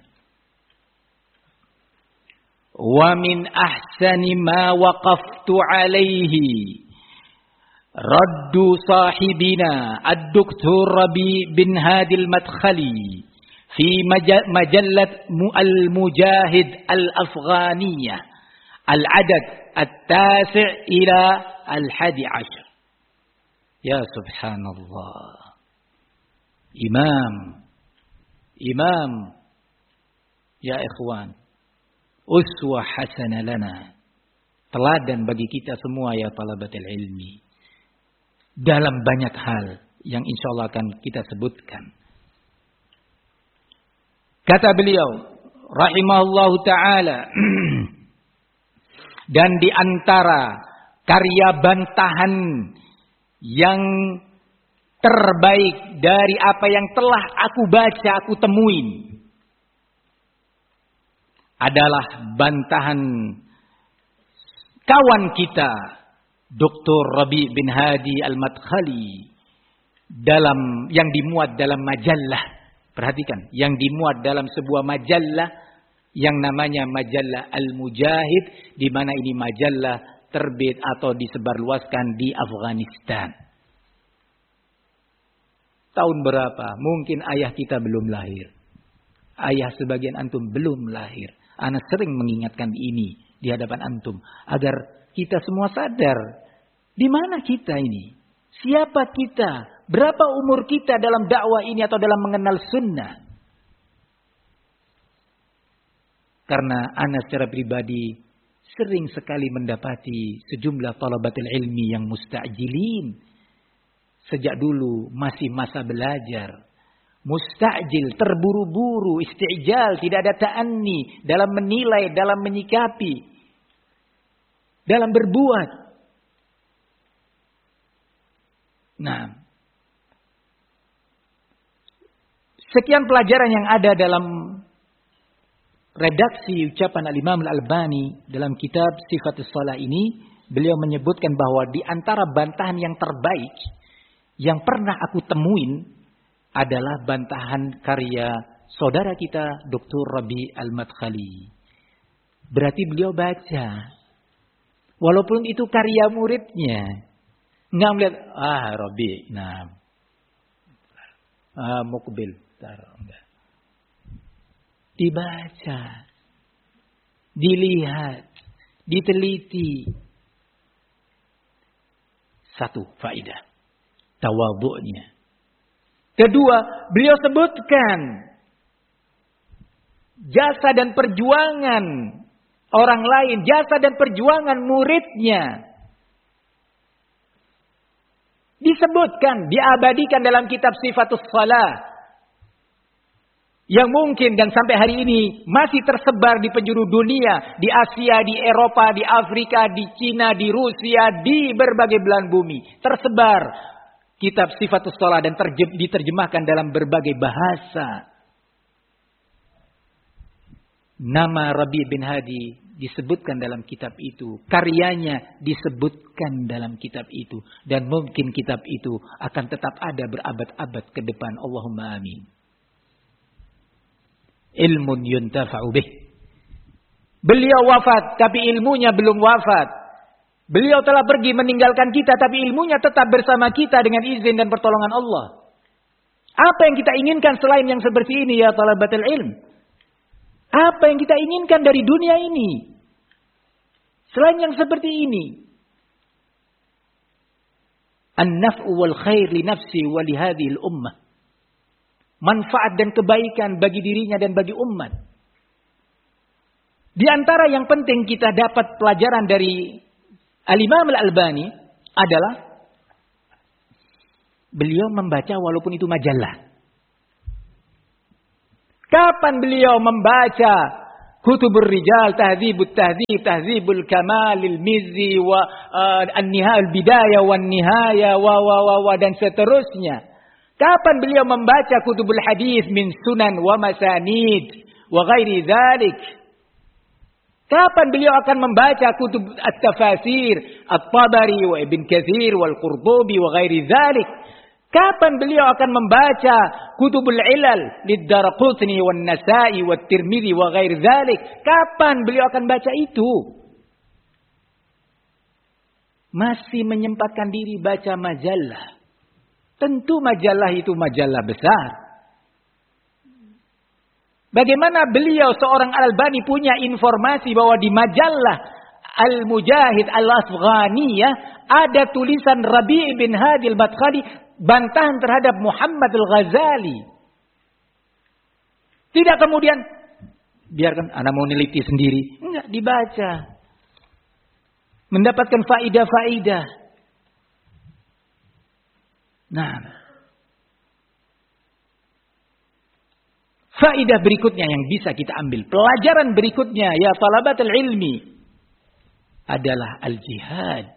Wa min ahsani ma waqaftu alaihi raddu sahibina ad-doktor Rabi bin Hadi al-Madkhali fi majallat al-Mujahid al-Afghaniyah al-adad at-tasi' ila al-hadi ashar. Ya subhanallah. Imam Imam ya ikhwan, uswah hasanah lana, teladan bagi kita semua ya talabatul ilmi, dalam banyak hal yang insya Allah akan kita sebutkan. Kata beliau rahimahullahu ta'ala, dan di antara karya bantahan yang terbaik dari apa yang telah aku baca, aku temuin, adalah bantahan kawan kita doktor Rabi bin Hadi al-Madkhali dalam yang dimuat dalam majalah. Perhatikan, yang dimuat dalam sebuah majalah yang namanya majalah Al-Mujahid, di mana ini majalah terbit atau disebarluaskan di Afghanistan. Tahun berapa? Mungkin ayah kita belum lahir. Ayah sebagian antum belum lahir. Ana sering mengingatkan ini di hadapan antum agar kita semua sadar di mana kita ini, siapa kita, berapa umur kita dalam dakwah ini atau dalam mengenal sunnah. Karena ana secara pribadi sering sekali mendapati sejumlah talabatul ilmi yang musta'jilin. Sejak dulu masih masa belajar. Mustajil, terburu-buru, istijal, tidak ada ta'anni dalam menilai, dalam menyikapi, dalam berbuat. Nah, sekian pelajaran yang ada dalam redaksi ucapan Al-Imam Al-Albani dalam kitab Sifatus Shalah ini. Beliau menyebutkan bahwa di antara bantahan yang terbaik yang pernah aku temuin adalah bantahan karya saudara kita doktor Rabi al-Madkhali. Berarti beliau baca. Walaupun itu karya muridnya. Nggak melihat, ah Rabi, nah. Ah Mukbil. Enggak. Dibaca. Dilihat. Diteliti. Satu faidah. Tawadhu'nya. Kedua, beliau sebutkan jasa dan perjuangan orang lain, jasa dan perjuangan muridnya. Disebutkan, diabadikan dalam kitab Sifatus Shalah. Yang mungkin dan sampai hari ini masih tersebar di penjuru dunia, di Asia, di Eropa, di Afrika, di Cina, di Rusia, di berbagai belahan bumi. Tersebar kitab Sifatus Shalah dan terjem, diterjemahkan dalam berbagai bahasa. Nama Rabi bin Hadi disebutkan dalam kitab itu. Karyanya disebutkan dalam kitab itu. Dan mungkin kitab itu akan tetap ada berabad-abad ke depan. Allahumma amin. Ilmun yuntafa'u bih. Beliau wafat tapi ilmunya belum wafat. Beliau telah pergi meninggalkan kita tapi ilmunya tetap bersama kita dengan izin dan pertolongan Allah. Apa yang kita inginkan selain yang seperti ini ya talabatul ilm? Apa yang kita inginkan dari dunia ini? Selain yang seperti ini. An-naf'u wal khair li nafsi wa li hadhil ummah. Manfaat dan kebaikan bagi dirinya dan bagi umat. Di antara yang penting kita dapat pelajaran dari Al-Imam Al-Albani adalah beliau membaca walaupun itu majalah. Kapan beliau membaca Kutubur Rijal, Tahdzibut Tahdzib, Tahdzibul Kamalil Mizzi wa uh, An-Nihayah Al-Bidayah wan Nihayah wa wa wa, wa dan seterusnya. Kapan beliau membaca Kutubul Hadis min Sunan wa Masanid wa ghairi dzalik? Kapan beliau akan membaca kutub At-Tafasir, At-Tabari wa Ibn Katsir wal Qurtubi wa ghairi dzalik? Kapan beliau akan membaca Kutubul Ilal Lid-Darqutni wan Nasa'i wat Tirmidzi wa ghairi dzalik? Kapan beliau akan baca itu? Masih menyempatkan diri baca majalah. Tentu majalah itu majalah besar. Bagaimana beliau seorang Al-Albani punya informasi bahwa di majalah Al-Mujahid Al-Afghaniyah ada tulisan Rabi' bin Hadi Al-Madkhali bantahan terhadap Muhammad Al-Ghazali. Tidak kemudian biarkan anak mau neliti sendiri. Enggak, dibaca. Mendapatkan faidah-faidah. Nah, faidah berikutnya yang bisa kita ambil, pelajaran berikutnya ya talabatul ilmi adalah al-jihad.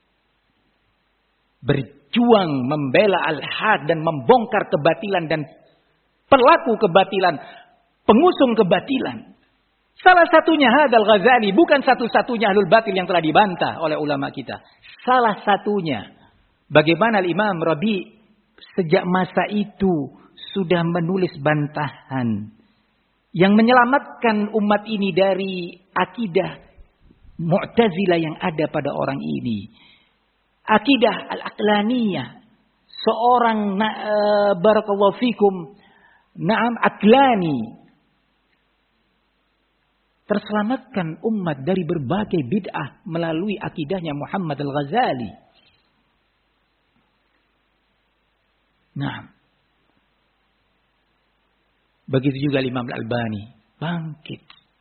Berjuang membela al-haq dan membongkar kebatilan dan pelaku kebatilan, pengusung kebatilan. Salah satunya Hadal Ghazali, bukan satu-satunya ahlul batil yang telah dibantah oleh ulama kita. Salah satunya bagaimana Imam Rabi' sejak masa itu sudah menulis bantahan yang menyelamatkan umat ini dari akidah Mu'tazilah yang ada pada orang ini. Akidah al-aqlaniyah. Seorang uh, barakallahu fikum na'am aqlani. Terselamatkan umat dari berbagai bid'ah melalui akidahnya Muhammad Al-Ghazali. Nah, begitu juga Imam Al-Albani bangkit.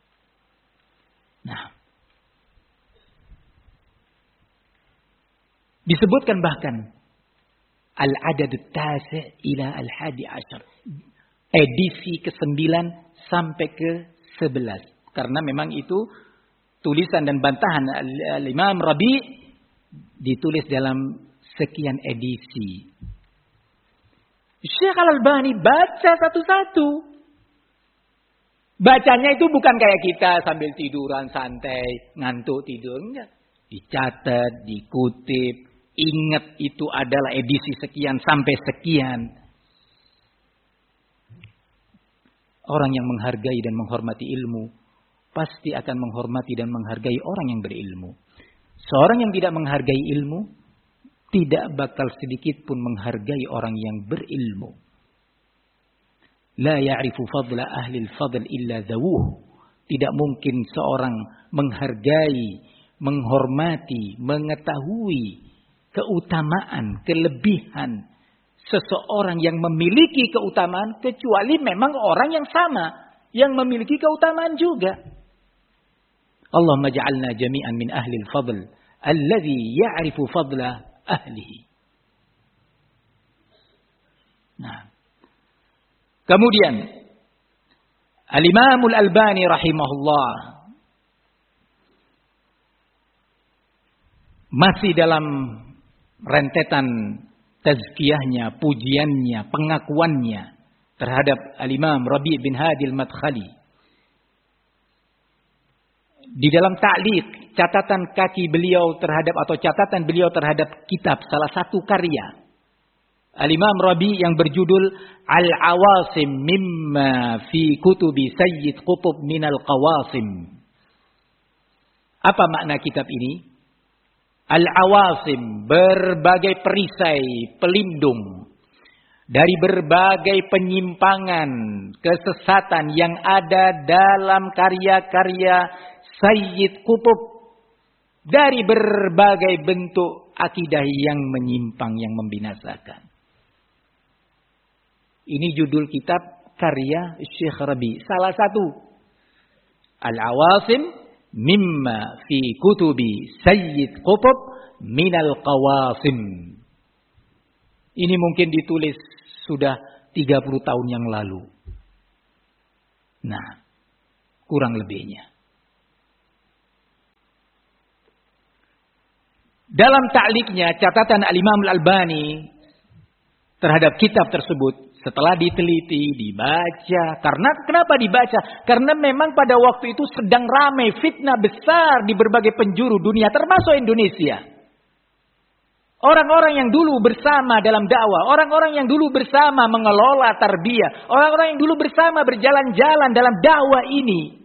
Nah, disebutkan bahkan Al-Adad At-Tasi' ila Al-Hadi Asyar, edisi kesembilan sampai ke sebelas. Karena memang itu tulisan dan bantahan Al-Imam Rabi' ditulis dalam sekian edisi. Syekh Al-Albani baca satu-satu. Bacanya itu bukan kayak kita sambil tiduran santai, ngantuk tidur. Enggak. Dicatat, dikutip, ingat itu adalah edisi sekian sampai sekian. Orang yang menghargai dan menghormati ilmu pasti akan menghormati dan menghargai orang yang berilmu. Seorang yang tidak menghargai ilmu tidak bakal sedikit pun menghargai orang yang berilmu. La ya'rifu fadla ahli al-fadl illa zawuh. Tidak mungkin seorang menghargai, menghormati, mengetahui keutamaan, kelebihan seseorang yang memiliki keutamaan kecuali memang orang yang sama yang memiliki keutamaan juga. Allahumma ja'alna jami'an min ahli al-fadl alladhi ya'rifu fadla ahlihi. Nah, kemudian Al-Imam Al-Albani rahimahullah masih dalam rentetan tazkiyahnya, pujiannya, pengakuannya terhadap Al-Imam Rabi' bin Hadi Al-Madkhali. Di dalam ta'liq, catatan kaki beliau terhadap atau catatan beliau terhadap kitab salah satu karya Al-Imam Rabi' yang berjudul Al-Awasim mimma fi kutubi Sayyid Qutb minal Qawasim. Apa makna kitab ini? Al-Awasim, berbagai perisai, pelindung dari berbagai penyimpangan, kesesatan yang ada dalam karya-karya Sayyid Qutb, dari berbagai bentuk akidah yang menyimpang, yang membinasakan. Ini judul kitab karya Syekh Rabi. Salah satu. Al-Awasim mimma fi kutubi Sayyid Qutb minal qawasim. Ini mungkin ditulis sudah tiga puluh tahun yang lalu. Nah, kurang lebihnya. Dalam ta'liqnya, catatan Al-Imam Al-Albani terhadap kitab tersebut, setelah diteliti, dibaca. Karena kenapa dibaca? Karena memang pada waktu itu sedang ramai fitnah besar di berbagai penjuru dunia, termasuk Indonesia. Orang-orang yang dulu bersama dalam dakwah, orang-orang yang dulu bersama mengelola tarbiyah, orang-orang yang dulu bersama berjalan-jalan dalam dakwah ini,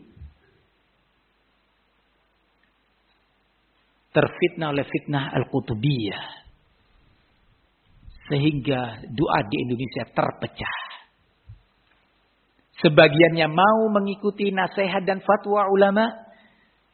terfitnah oleh fitnah Al-Qutubiyah. Sehingga doa di Indonesia terpecah. Sebagiannya mau mengikuti nasihat dan fatwa ulama,